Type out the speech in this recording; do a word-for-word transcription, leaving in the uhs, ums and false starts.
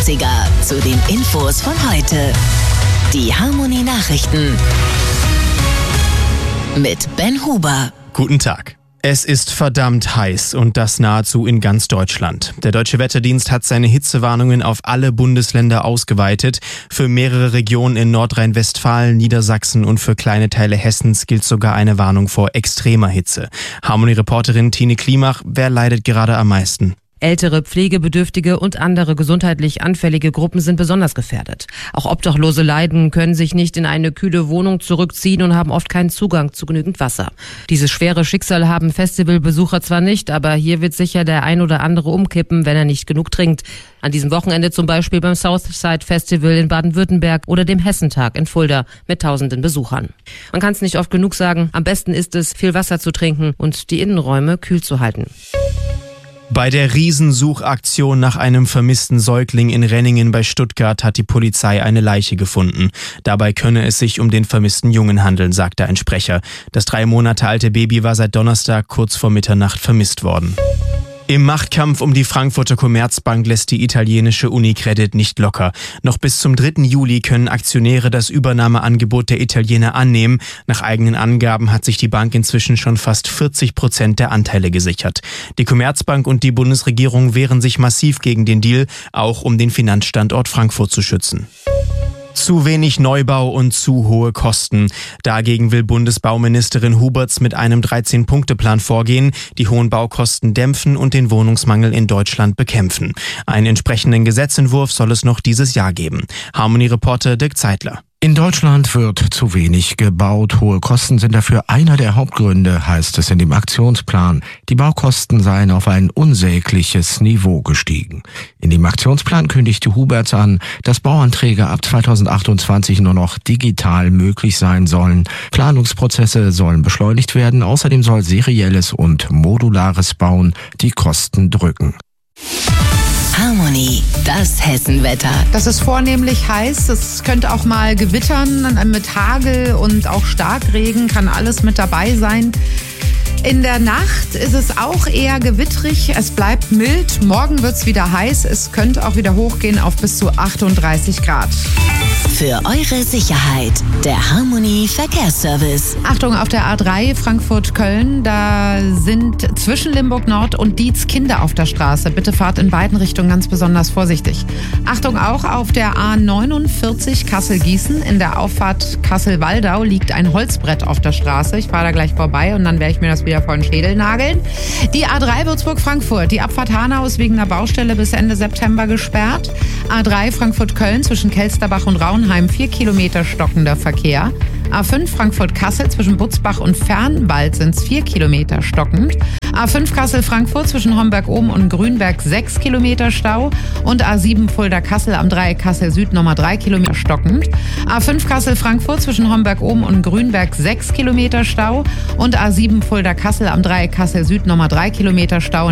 neunziger zu den Infos von heute. Die Harmony Nachrichten mit Ben Huber. Guten Tag. Es ist verdammt heiß und das nahezu in ganz Deutschland. Der Deutsche Wetterdienst hat seine Hitzewarnungen auf alle Bundesländer ausgeweitet. Für mehrere Regionen in Nordrhein-Westfalen, Niedersachsen und für kleine Teile Hessens gilt sogar eine Warnung vor extremer Hitze. Harmony-Reporterin Tine Klimach, wer leidet gerade am meisten? Ältere, pflegebedürftige und andere gesundheitlich anfällige Gruppen sind besonders gefährdet. Auch Obdachlose leiden, können sich nicht in eine kühle Wohnung zurückziehen und haben oft keinen Zugang zu genügend Wasser. Dieses schwere Schicksal haben Festivalbesucher zwar nicht, aber hier wird sicher der ein oder andere umkippen, wenn er nicht genug trinkt. An diesem Wochenende zum Beispiel beim Southside Festival in Baden-Württemberg oder dem Hessentag in Fulda mit tausenden Besuchern. Man kann es nicht oft genug sagen, am besten ist es, viel Wasser zu trinken und die Innenräume kühl zu halten. Bei der Riesensuchaktion nach einem vermissten Säugling in Renningen bei Stuttgart hat die Polizei eine Leiche gefunden. Dabei könne es sich um den vermissten Jungen handeln, sagte ein Sprecher. Das drei Monate alte Baby war seit Donnerstag kurz vor Mitternacht vermisst worden. Im Machtkampf um die Frankfurter Commerzbank lässt die italienische Unicredit nicht locker. Noch bis zum dritten Juli können Aktionäre das Übernahmeangebot der Italiener annehmen. Nach eigenen Angaben hat sich die Bank inzwischen schon fast vierzig Prozent der Anteile gesichert. Die Commerzbank und die Bundesregierung wehren sich massiv gegen den Deal, auch um den Finanzstandort Frankfurt zu schützen. Zu wenig Neubau und zu hohe Kosten. Dagegen will Bundesbauministerin Huberts mit einem dreizehn-Punkte-Plan vorgehen, die hohen Baukosten dämpfen und den Wohnungsmangel in Deutschland bekämpfen. Einen entsprechenden Gesetzentwurf soll es noch dieses Jahr geben. Harmony-Reporter Dirk Zeitler. In Deutschland wird zu wenig gebaut. Hohe Kosten sind dafür einer der Hauptgründe, heißt es in dem Aktionsplan. Die Baukosten seien auf ein unsägliches Niveau gestiegen. In dem Aktionsplan kündigte Huberts an, dass Bauanträge ab zweitausendachtundzwanzig nur noch digital möglich sein sollen. Planungsprozesse sollen beschleunigt werden. Außerdem soll serielles und modulares Bauen die Kosten drücken. Harmony, das Hessenwetter. Das ist vornehmlich heiß. Es könnte auch mal gewittern mit Hagel und auch Starkregen. Kann alles mit dabei sein. In der Nacht ist es auch eher gewittrig. Es bleibt mild. Morgen wird es wieder heiß. Es könnte auch wieder hochgehen auf bis zu achtunddreißig Grad. Für eure Sicherheit, der Harmony Verkehrsservice. Achtung, auf der A drei Frankfurt-Köln, da sind zwischen Limburg Nord und Dietz Kinder auf der Straße. Bitte fahrt in beiden Richtungen ganz besonders vorsichtig. Achtung auch auf der A neunundvierzig Kassel-Gießen. In der Auffahrt Kassel-Waldau liegt ein Holzbrett auf der Straße. Ich fahre da gleich vorbei und dann werde ich mir das wieder vor den Schädel nageln. Die A drei Würzburg-Frankfurt, die Abfahrt Hanau ist wegen einer Baustelle bis Ende September gesperrt. A drei Frankfurt-Köln zwischen Kelsterbach und Raunheim, vier Kilometer stockender Verkehr. A fünf Frankfurt-Kassel zwischen Butzbach und Fernwald sind es vier Kilometer stockend. A fünf Kassel-Frankfurt zwischen Homberg-Oben und Grünberg sechs Kilometer Stau. Und A sieben Fulda-Kassel am Dreieck Kassel-Süd nochmal drei Kilometer stockend. A fünf Kassel-Frankfurt zwischen Homberg-Oben und Grünberg sechs Kilometer Stau. Und A sieben Fulda-Kassel am Dreieck Kassel-Süd nochmal drei Kilometer Stau.